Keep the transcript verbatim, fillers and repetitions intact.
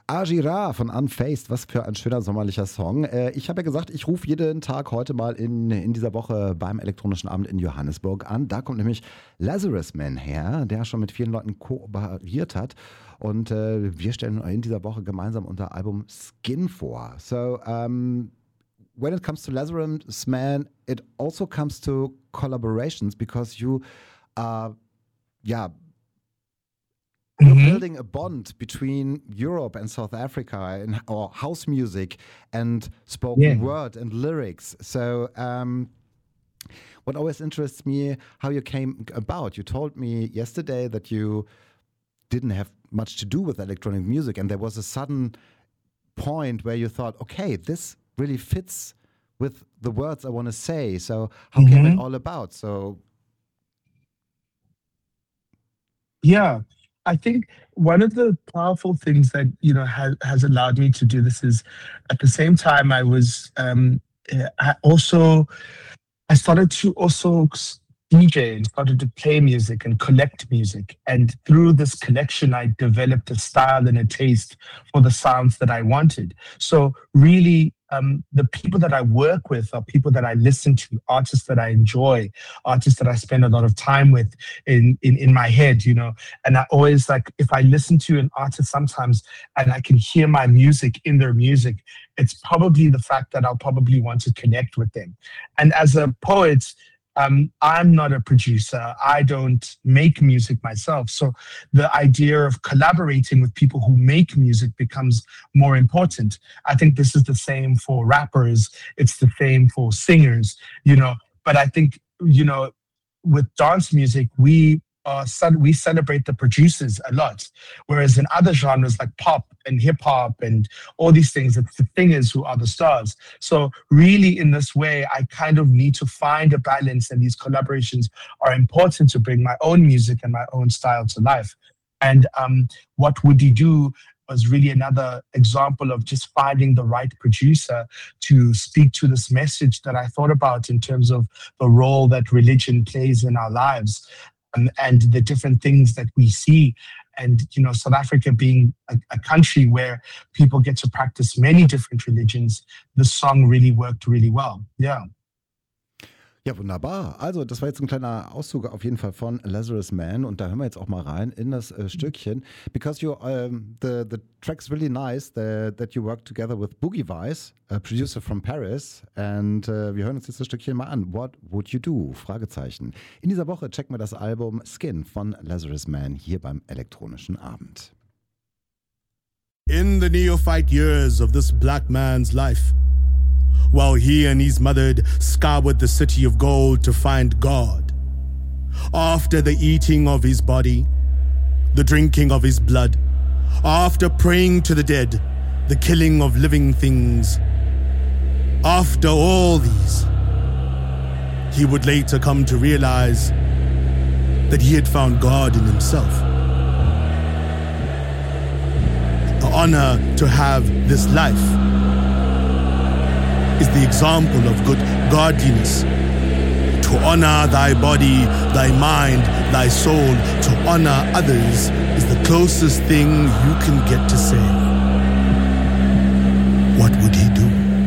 Ajira von Unfaced, was für ein schöner sommerlicher Song. Äh, ich habe ja gesagt, ich rufe jeden Tag heute mal in, in dieser Woche beim elektronischen Abend in Johannesburg an. Da kommt nämlich Lazarus Man her, der schon mit vielen Leuten kooperiert hat. Und äh, wir stellen in dieser Woche gemeinsam unser Album Skin vor. So, um, when it comes to Lazarus Man, it also comes to collaborations because you are, yeah, You're Mhm. building a bond between Europe and South Africa in or house music and spoken Yeah. word and lyrics. So, um, what always interests me how you came about. You told me yesterday that you didn't have much to do with electronic music, and there was a sudden point where you thought, okay, this really fits with the words I want to say. So, how came it Mhm. all about? So, Yeah, I think one of the powerful things that you know has has allowed me to do this is, at the same time, I was um, uh, I also I started to also s- D J and started to play music and collect music. And through this collection, I developed a style and a taste for the sounds that I wanted. So really, um, the people that I work with are people that I listen to, artists that I enjoy, artists that I spend a lot of time with in, in, in my head, you know. And I always like, if I listen to an artist sometimes and I can hear my music in their music, it's probably the fact that I'll probably want to connect with them. And as a poet, um, I'm not a producer. I don't make music myself. So the idea of collaborating with people who make music becomes more important. I think this is the same for rappers. It's the same for singers, you know. But I think, you know, with dance music, we uh, ce- we celebrate the producers a lot, whereas in other genres like pop and hip hop and all these things, it's the singers who are the stars. So really, in this way, I kind of need to find a balance, and these collaborations are important to bring my own music and my own style to life. And um, what Would You Do was really another example of just finding the right producer to speak to this message that I thought about in terms of the role that religion plays in our lives, um, and the different things that we see. And, you know, South Africa being a, a country where people get to practice many different religions, the song really worked really well. Yeah. ja, wunderbar. Also, das war jetzt ein kleiner Auszug auf jeden Fall von Lazarus Man und da hören wir jetzt auch mal rein in das äh, Stückchen. Because you, um, the, the track's really nice the, that you work together with Boogie Vice, a producer from Paris. And uh, wir hören uns jetzt das Stückchen mal an. What would you do? Fragezeichen. In dieser Woche checken wir das Album Skin von Lazarus Man hier beim elektronischen Abend. In the neophyte years of this black man's life, while he and his mother scoured the city of gold to find God, after the eating of his body, the drinking of his blood, after praying to the dead, the killing of living things, after all these, he would later come to realize that he had found God in himself. The honor to have this life is the example of good godliness. To honor thy body, thy mind, thy soul, to honor others is the closest thing you can get to say, what would he do?